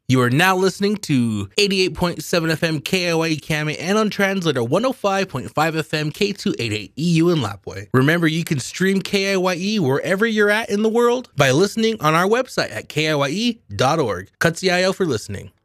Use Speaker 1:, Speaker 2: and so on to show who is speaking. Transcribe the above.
Speaker 1: You are now listening to 88.7 FM KIYE Kami and on translator 105.5 FM K288 EU in Lapwai. Remember, you can stream KIYE wherever you're at in the world by listening on our website at kiye.org. Katsiayo for listening.